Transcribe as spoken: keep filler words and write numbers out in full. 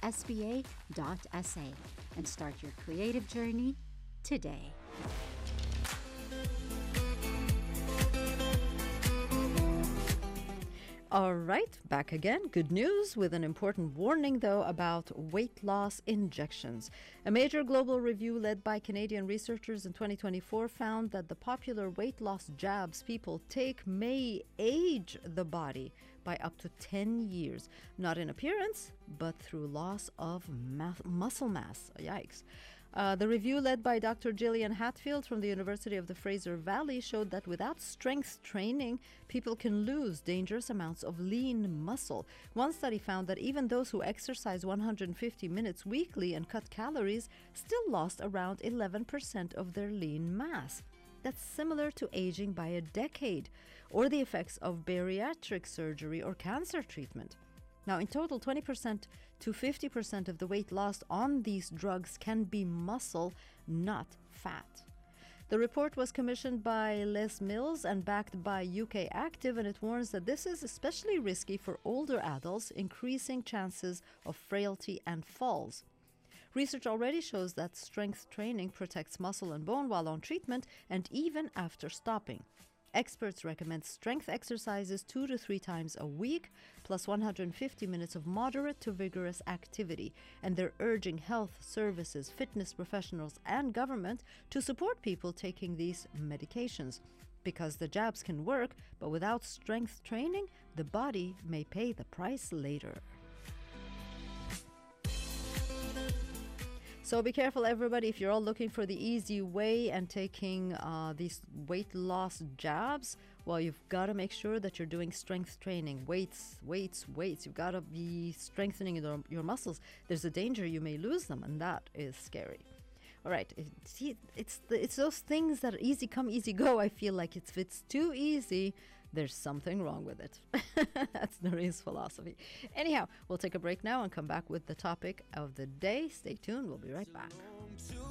s b a dot s a and start your creative journey today. All right, back again. Good news with an important warning, though, about weight loss injections. A major global review led by Canadian researchers in twenty twenty-four found that the popular weight loss jabs people take may age the body by up to ten years, not in appearance, but through loss of ma- muscle mass. Yikes. Uh, the review led by Doctor Gillian Hatfield from the University of the Fraser Valley showed that without strength training, people can lose dangerous amounts of lean muscle. One study found that even those who exercise one hundred fifty minutes weekly and cut calories still lost around eleven percent of their lean mass. That's similar to aging by a decade, or the effects of bariatric surgery or cancer treatment. Now, in total, twenty percent to fifty percent of the weight lost on these drugs can be muscle, not fat. The report was commissioned by Les Mills and backed by U K Active, and it warns that this is especially risky for older adults, increasing chances of frailty and falls. Research already shows that strength training protects muscle and bone while on treatment and even after stopping. Experts recommend strength exercises two to three times a week, plus one hundred fifty minutes of moderate to vigorous activity. And they're urging health services, fitness professionals, and government to support people taking these medications. Because the jabs can work, but without strength training, the body may pay the price later. So be careful, everybody, if you're all looking for the easy way and taking uh, these weight loss jabs, well, you've got to make sure that you're doing strength training, weights, weights, weights. You've got to be strengthening your, your muscles. There's a danger you may lose them, and that is scary. All right, it, see, it's the, it's those things that are easy come, easy go. I feel like it's, if it's too easy, there's something wrong with it. That's Norene's philosophy. Anyhow, we'll take a break now and come back with the topic of the day. Stay tuned. We'll be right back.